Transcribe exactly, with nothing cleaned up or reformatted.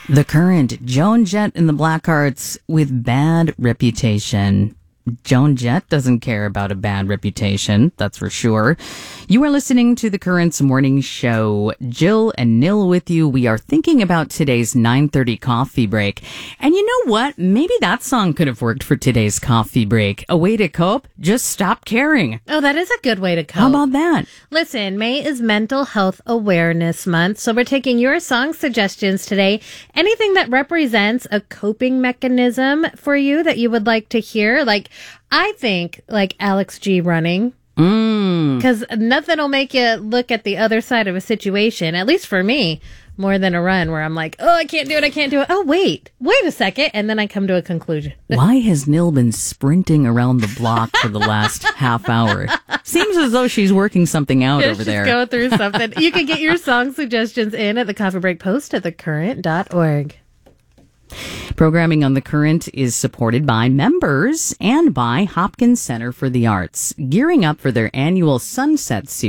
The Current, Joan Jett and the Blackhearts with Bad Reputation. Joan Jett doesn't care about a bad reputation, that's for sure. You are listening to The Current's morning show. Jill and Nil with you. We are thinking about today's nine thirty coffee break. And you know what? Maybe that song could have worked for today's coffee break. A way to cope? Just stop caring. Oh, that is a good way to cope. How about that? Listen, May is Mental Health Awareness Month, so we're taking your song suggestions today. Anything that represents a coping mechanism for you that you would like to hear, like I think like Alex G running. Because mm. nothing will make you look at the other side of a situation, at least for me, more than a run where I'm like, oh, I can't do it, I can't do it. Oh, wait, wait a second. And then I come to a conclusion. Why has Nil been sprinting around the block for the last half hour? Seems as though she's working something out yeah, over she's there. Go through something. You can get your song suggestions in at the Coffee Break Post at the current dot org. Programming on The Current is supported by members and by Hopkins Center for the Arts, gearing up for their annual Sunset Series.